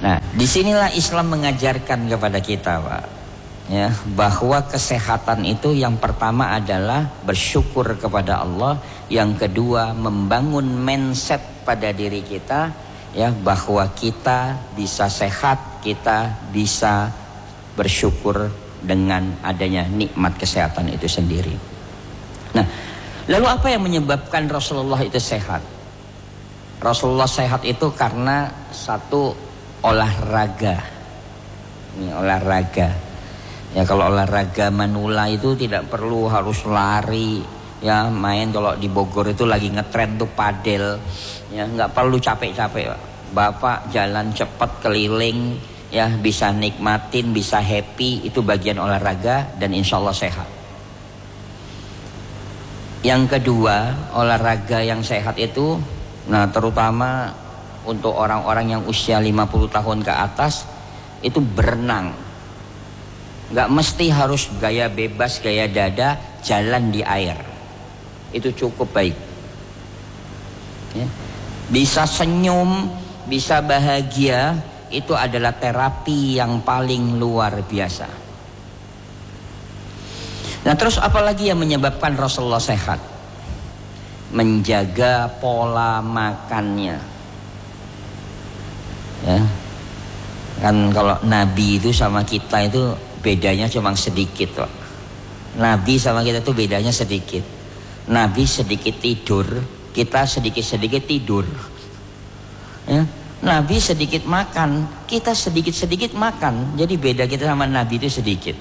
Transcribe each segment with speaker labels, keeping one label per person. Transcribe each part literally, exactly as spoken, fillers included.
Speaker 1: Nah, disinilah Islam mengajarkan kepada kita, Pak, ya, bahwa kesehatan itu yang pertama adalah bersyukur kepada Allah, yang kedua membangun mindset pada diri kita, ya, bahwa kita bisa sehat, kita bisa bersyukur dengan adanya nikmat kesehatan itu sendiri. Nah, lalu apa yang menyebabkan Rasulullah itu sehat? Rasulullah sehat itu karena satu, olahraga. Ini olahraga. Ya, kalau olahraga manula itu tidak perlu harus lari, ya, main. Kalau di Bogor itu lagi ngetren tuh padel, ya, nggak perlu capek-capek, Pak. Bapak jalan cepat keliling, ya, bisa nikmatin, bisa happy, itu bagian olahraga dan insya Allah sehat. Yang kedua, olahraga yang sehat itu, nah terutama untuk orang-orang yang usia lima puluh tahun ke atas, itu berenang. Nggak mesti harus gaya bebas, gaya dada, jalan di air. Itu cukup baik. Ya. Bisa senyum, bisa bahagia, itu adalah terapi yang paling luar biasa. Nah, terus apalagi yang menyebabkan Rasulullah sehat? Menjaga pola makannya. Ya. Kan kalau Nabi itu sama kita itu bedanya cuma sedikit, Pak. Nabi sama kita itu bedanya sedikit. Nabi sedikit tidur, kita sedikit-sedikit tidur. Ya. Nabi sedikit makan, kita sedikit-sedikit makan. Jadi beda kita sama Nabi itu sedikit.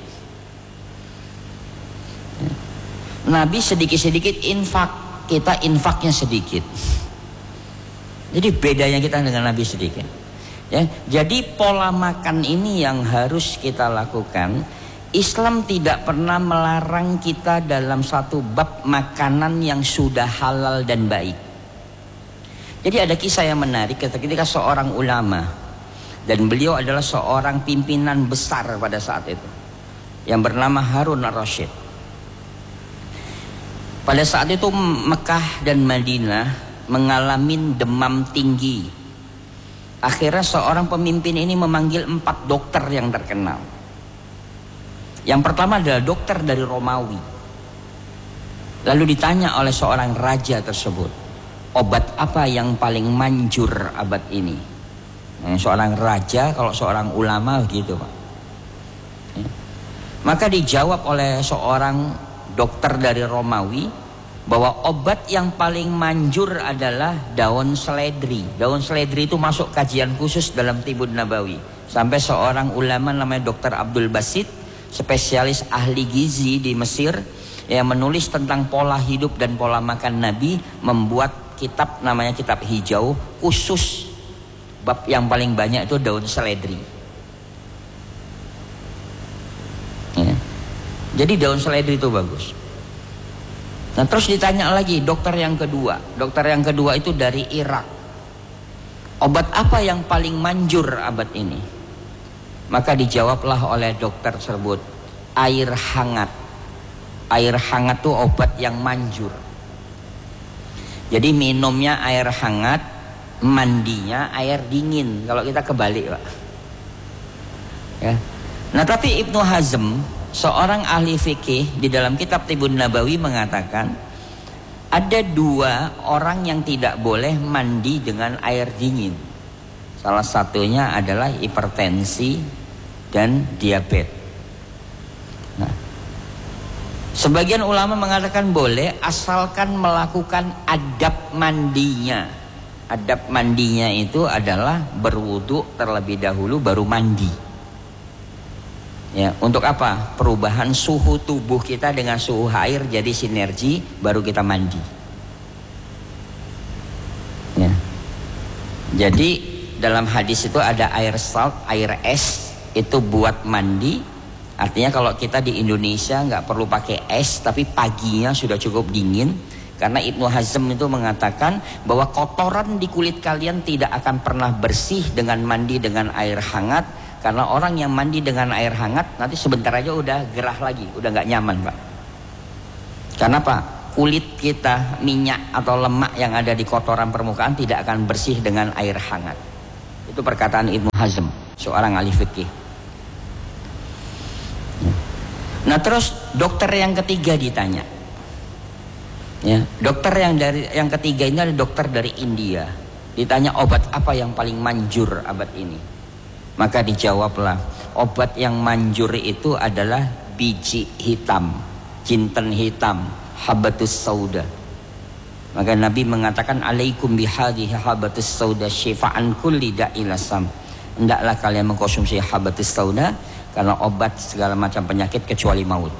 Speaker 1: Ya. Nabi sedikit-sedikit infak, kita infaknya sedikit. Jadi bedanya kita dengan Nabi sedikit. Ya, jadi pola makan ini yang harus kita lakukan. Islam tidak pernah melarang kita dalam satu bab makanan yang sudah halal dan baik. Jadi ada kisah yang menarik ketika seorang ulama, dan beliau adalah seorang pimpinan besar pada saat itu, yang bernama Harun ar-Rasyid. Pada saat itu Mekah dan Madinah mengalami demam tinggi. Akhirnya seorang pemimpin ini memanggil empat dokter yang terkenal. Yang pertama adalah dokter dari Romawi. Lalu ditanya oleh seorang raja tersebut, obat apa yang paling manjur abad ini? Nah, seorang raja, kalau seorang ulama gitu, Pak. Ya. Maka dijawab oleh seorang dokter dari Romawi bahwa obat yang paling manjur adalah daun seledri. Daun seledri itu masuk kajian khusus dalam Tibun Nabawi. Sampai seorang ulama namanya dokter Abdul Basit, spesialis ahli gizi di Mesir, yang menulis tentang pola hidup dan pola makan Nabi, membuat kitab namanya kitab hijau khusus. Bab yang paling banyak itu daun seledri. Ya. Jadi daun seledri itu bagus. Nah, terus ditanya lagi dokter yang kedua. Dokter yang kedua itu dari Irak. Obat apa yang paling manjur abad ini? Maka dijawablah oleh dokter tersebut, air hangat. Air hangat itu obat yang manjur. Jadi minumnya air hangat, mandinya air dingin. Kalau kita kebalik, Pak. Ya. Nah, tapi Ibnu Hazm, seorang ahli fikih, di dalam kitab Tibun Nabawi mengatakan ada dua orang yang tidak boleh mandi dengan air dingin. Salah satunya adalah hipertensi dan diabetes. Nah, sebagian ulama mengatakan boleh asalkan melakukan adab mandinya. Adab mandinya itu adalah berwudu terlebih dahulu baru mandi. Ya, untuk apa? Perubahan suhu tubuh kita dengan suhu air jadi sinergi, baru kita mandi. Ya. Jadi dalam hadis itu ada air salt, air es itu buat mandi. Artinya kalau kita di Indonesia nggak perlu pakai es, tapi paginya sudah cukup dingin. Karena Ibnu Hazm itu mengatakan bahwa kotoran di kulit kalian tidak akan pernah bersih dengan mandi dengan air hangat. Karena orang yang mandi dengan air hangat nanti sebentar aja udah gerah lagi, udah nggak nyaman, Pak. Karena apa? Kulit kita, minyak atau lemak yang ada di kotoran permukaan tidak akan bersih dengan air hangat. Itu perkataan Ibnu Hazm, seorang ahli fikih. Nah terus dokter yang ketiga ditanya, ya, dokter yang dari yang ketiga ini ada dokter dari India. Ditanya obat apa yang paling manjur abad ini, maka dijawablah obat yang manjur itu adalah biji hitam, jinten hitam, habatus sauda. Maka Nabi mengatakan alaikum bihadhihi habatus sauda syifaan kulli da'ilasam. Hendaklah kalian mengkonsumsi habatus sauda karena obat segala macam penyakit kecuali maut.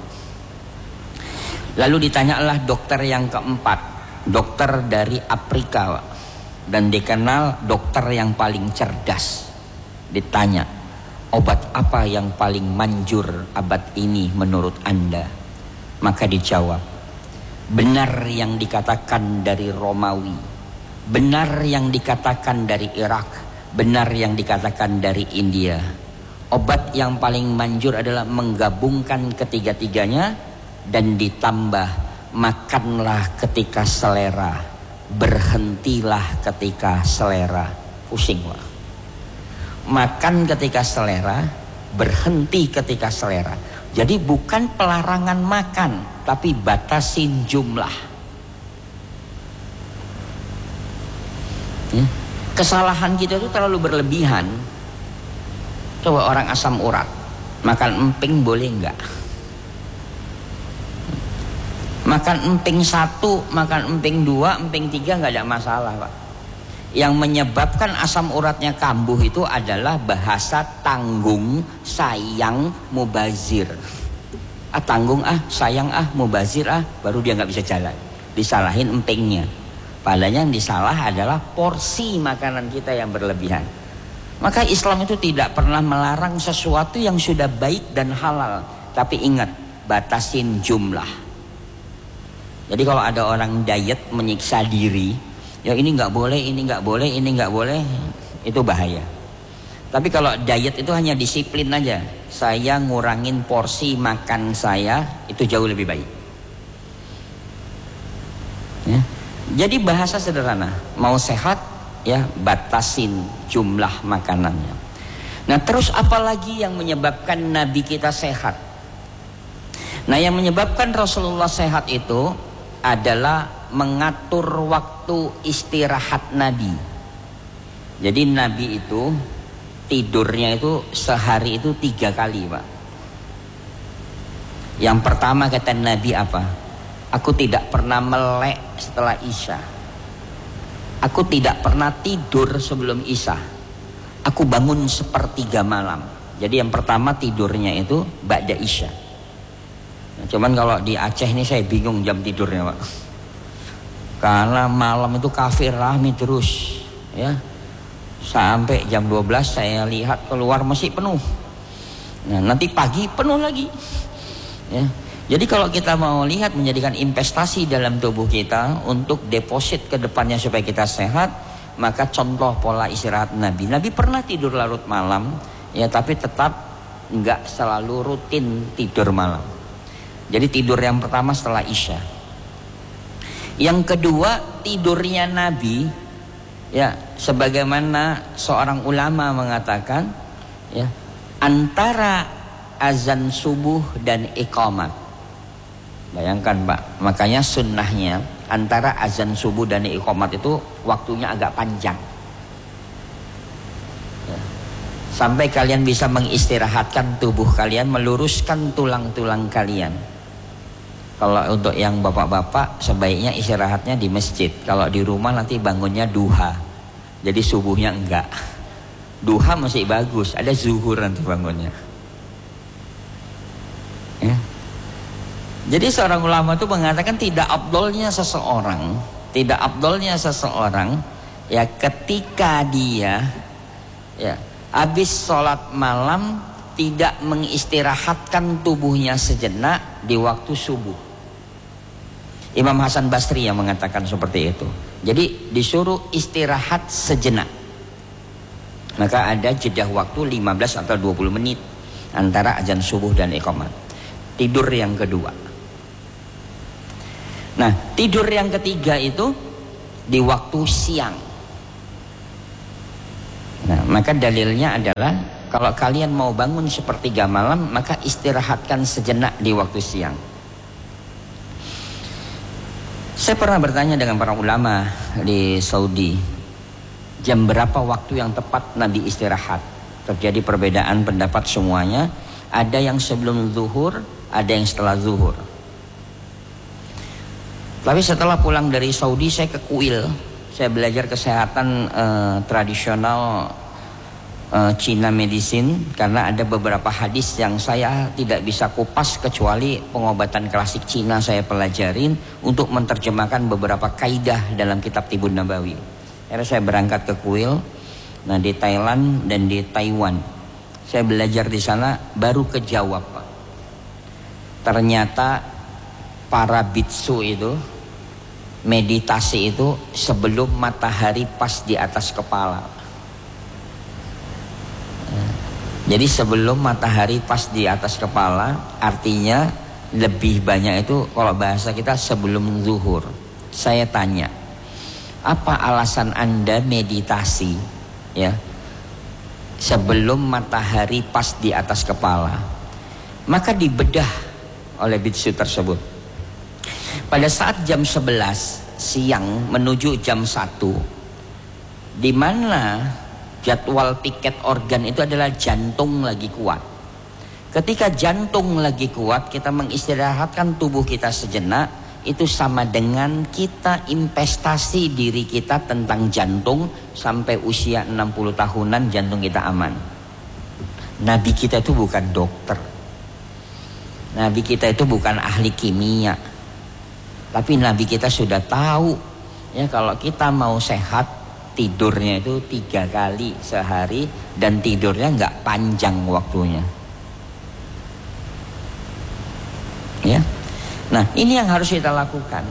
Speaker 1: Lalu ditanyalah dokter yang keempat, dokter dari Afrika, dan dikenal dokter yang paling cerdas. Ditanya, obat apa yang paling manjur abad ini menurut Anda? Maka dijawab, benar yang dikatakan dari Romawi, benar yang dikatakan dari Irak, benar yang dikatakan dari India. Obat yang paling manjur adalah menggabungkan ketiga-tiganya dan ditambah makanlah ketika selera, berhentilah ketika selera. Pusing lah. Makan ketika selera, berhenti ketika selera. Jadi bukan pelarangan makan, tapi batasin jumlah. Ya. Kesalahan kita itu terlalu berlebihan. Coba orang asam urat, makan emping boleh enggak? Makan emping satu, makan emping dua, emping tiga enggak ada masalah, Pak. Yang menyebabkan asam uratnya kambuh itu adalah bahasa tanggung, sayang, mubazir. Ah tanggung ah, sayang ah, mubazir ah, baru dia nggak bisa jalan. Disalahin empingnya. Padahal yang disalah adalah porsi makanan kita yang berlebihan. Maka Islam itu tidak pernah melarang sesuatu yang sudah baik dan halal. Tapi ingat, batasin jumlah. Jadi kalau ada orang diet menyiksa diri, ya ini nggak boleh, ini nggak boleh, ini nggak boleh, itu bahaya. Tapi kalau diet itu hanya disiplin aja, saya ngurangin porsi makan saya, itu jauh lebih baik. Ya. Jadi bahasa sederhana, mau sehat, ya batasin jumlah makanannya. Nah terus apalagi yang menyebabkan Nabi kita sehat? Nah yang menyebabkan Rasulullah sehat itu adalah mengatur waktu istirahat Nabi. Jadi Nabi itu tidurnya itu sehari itu tiga kali, Pak. Yang pertama kata Nabi apa? Aku tidak pernah melek setelah Isya. Aku tidak pernah tidur sebelum Isya. Aku bangun sepertiga malam. Jadi yang pertama tidurnya itu ba'da Isya. Nah, cuman kalau di Aceh ini saya bingung jam tidurnya, Pak. Karena malam itu kafir rahmi terus, ya. Sampai jam dua belas saya lihat keluar masih penuh. Nah, nanti pagi penuh lagi. Ya. Jadi kalau kita mau lihat menjadikan investasi dalam tubuh kita untuk deposit ke depannya supaya kita sehat, maka contoh pola istirahat Nabi. Nabi pernah tidur larut malam, ya tapi tetap enggak selalu rutin tidur malam. Jadi tidur yang pertama setelah Isya. Yang kedua, tidurnya Nabi, ya sebagaimana seorang ulama mengatakan, ya antara azan subuh dan iqamat. Bayangkan Pak, makanya sunnahnya antara azan subuh dan iqamat itu waktunya agak panjang. Ya. Sampai kalian bisa mengistirahatkan tubuh kalian, meluruskan tulang-tulang kalian. Kalau untuk yang bapak-bapak sebaiknya istirahatnya di masjid. Kalau di rumah nanti bangunnya duha. Jadi subuhnya enggak. Duha masih bagus, ada zuhur nanti bangunnya. Ya. Jadi seorang ulama itu mengatakan tidak afdolnya seseorang, tidak afdolnya seseorang ya ketika dia ya habis sholat malam tidak mengistirahatkan tubuhnya sejenak di waktu subuh. Imam Hasan Basri yang mengatakan seperti itu. Jadi disuruh istirahat sejenak. Maka ada jeda waktu lima belas atau dua puluh menit antara azan subuh dan iqamat. Tidur yang kedua. Nah, tidur yang ketiga itu di waktu siang. Nah, Maka dalilnya adalah kalau kalian mau bangun sepertiga malam, maka istirahatkan sejenak di waktu siang. Saya pernah bertanya dengan para ulama di Saudi, jam berapa waktu yang tepat Nabi istirahat? Terjadi perbedaan pendapat semuanya. Ada yang sebelum zuhur, ada yang setelah zuhur. Tapi setelah pulang dari Saudi, saya ke kuil. Saya belajar kesehatan eh, tradisional eh, Cina medicine, karena ada beberapa hadis yang saya tidak bisa kupas kecuali pengobatan klasik Cina saya pelajarin untuk menerjemahkan beberapa kaidah dalam kitab Tibun Nabawi. Akhirnya saya berangkat ke kuil, nah di Thailand dan di Taiwan. Saya belajar di sana, baru kejawab, Pak. Ternyata para biksu itu meditasi itu sebelum matahari pas di atas kepala. Jadi sebelum matahari pas di atas kepala, artinya lebih banyak itu kalau bahasa kita sebelum zuhur. Saya tanya, apa alasan Anda meditasi ya sebelum matahari pas di atas kepala? Maka dibedah oleh biksu tersebut. Pada saat jam sebelas siang menuju jam satu, di mana jadwal piket organ itu adalah jantung lagi kuat. Ketika jantung lagi kuat, kita mengistirahatkan tubuh kita sejenak, itu sama dengan kita investasi diri kita tentang jantung sampai usia enam puluh tahunan jantung kita aman. Nabi kita itu bukan dokter. Nabi kita itu bukan ahli kimia. Tapi Nabi kita sudah tahu ya, kalau kita mau sehat, tidurnya itu tiga kali sehari dan tidurnya nggak panjang waktunya. Ya, nah ini yang harus kita lakukan.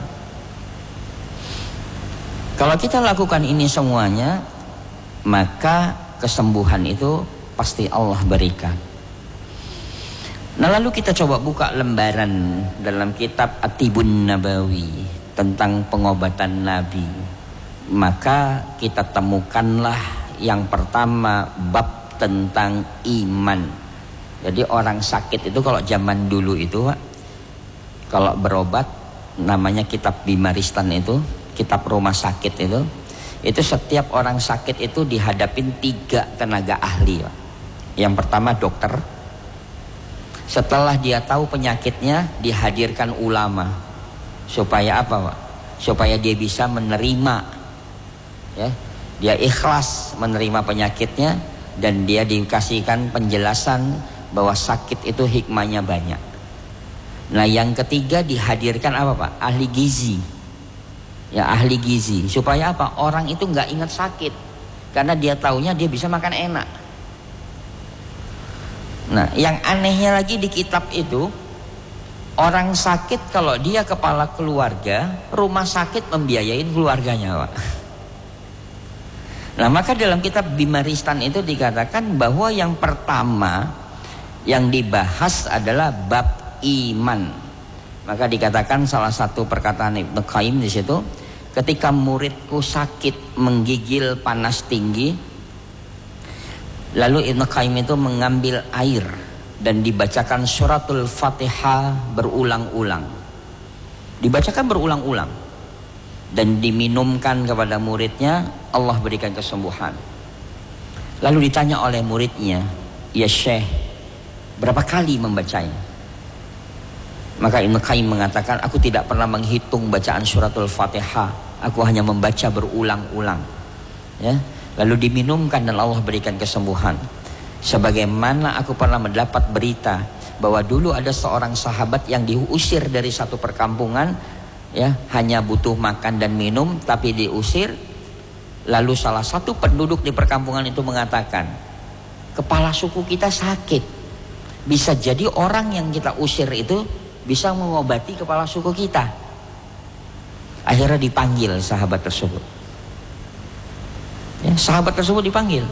Speaker 1: Kalau kita lakukan ini semuanya, maka kesembuhan itu pasti Allah berikan. Nah lalu kita coba buka lembaran dalam kitab At-Tibun Nabawi tentang pengobatan Nabi. Maka kita temukanlah yang pertama bab tentang iman. Jadi orang sakit itu kalau zaman dulu itu, kalau berobat namanya kitab Bimaristan itu, kitab rumah sakit itu, itu setiap orang sakit itu dihadapin tiga tenaga ahli. Yang pertama dokter. Setelah dia tahu penyakitnya, dihadirkan ulama. Supaya apa, Pak? Supaya dia bisa menerima, ya, dia ikhlas menerima penyakitnya, dan dia dikasihkan penjelasan bahwa sakit itu hikmahnya banyak. Nah yang ketiga dihadirkan apa, Pak? Ahli gizi. Ya, ahli gizi. Supaya apa? Orang itu nggak ingat sakit, karena dia taunya dia bisa makan enak. Nah yang anehnya lagi di kitab itu, orang sakit kalau dia kepala keluarga, rumah sakit membiayain keluarganya, Pak. Nah maka dalam kitab Bimaristan itu dikatakan bahwa yang pertama yang dibahas adalah bab iman. Maka dikatakan salah satu perkataan Ibnu Qayyim di situ, ketika muridku sakit menggigil panas tinggi, lalu Ibnu Qayyim itu mengambil air dan dibacakan suratul Fatihah berulang-ulang. Dibacakan berulang-ulang dan diminumkan kepada muridnya, Allah berikan kesembuhan. Lalu ditanya oleh muridnya, ya Syekh, berapa kali membacanya? Maka Ibnu Qayyim mengatakan, aku tidak pernah menghitung bacaan suratul Fatihah, aku hanya membaca berulang-ulang. Ya. Lalu diminumkan dan Allah berikan kesembuhan. Sebagaimana aku pernah mendapat berita bahwa dulu ada seorang sahabat yang diusir dari satu perkampungan, ya, hanya butuh makan dan minum tapi diusir. Lalu salah satu penduduk di perkampungan itu mengatakan, kepala suku kita sakit, bisa jadi orang yang kita usir itu bisa mengobati kepala suku kita. Akhirnya dipanggil sahabat tersebut. Ya, sahabat tersebut dipanggil.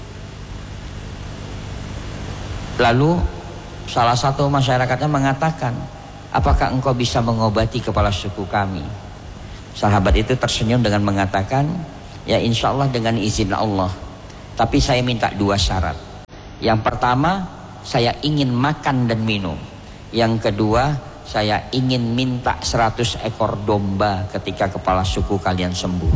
Speaker 1: Lalu salah satu masyarakatnya mengatakan, apakah engkau bisa mengobati kepala suku kami? Sahabat itu tersenyum dengan mengatakan, ya insya Allah dengan izin Allah. Tapi saya minta dua syarat. Yang pertama, saya ingin makan dan minum. Yang kedua, saya ingin minta seratus ekor domba ketika kepala suku kalian sembuh.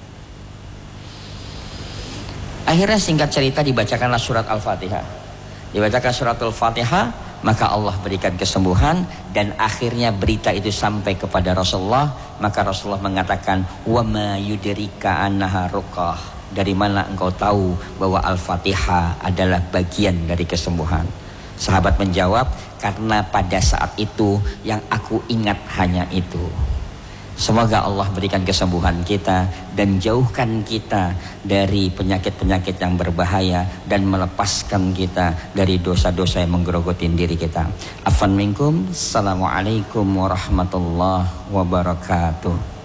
Speaker 1: Akhirnya singkat cerita dibacakanlah surat Al-Fatihah. Dibacakan surat Al-Fatihah, maka Allah berikan kesembuhan. Dan akhirnya berita itu sampai kepada Rasulullah. Maka Rasulullah mengatakan, wa ma yudrika annaha ruqah. Dari mana engkau tahu bahwa Al-Fatihah adalah bagian dari kesembuhan? Sahabat menjawab, karena pada saat itu yang aku ingat hanya itu. Semoga Allah berikan kesembuhan kita dan jauhkan kita dari penyakit-penyakit yang berbahaya dan melepaskan kita dari dosa-dosa yang menggerogotin diri kita. Afwan minkum. Assalamualaikum warahmatullahi wabarakatuh.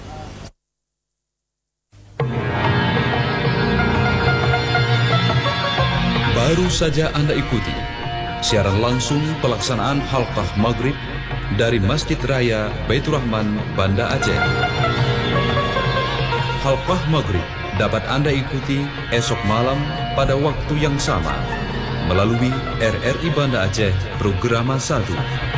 Speaker 2: Baru saja Anda ikuti siaran langsung pelaksanaan halqah maghrib dari Masjid Raya Baitur Rahman, Banda Aceh. Halqah maghrib dapat Anda ikuti esok malam pada waktu yang sama melalui R R I Banda Aceh Programa satu.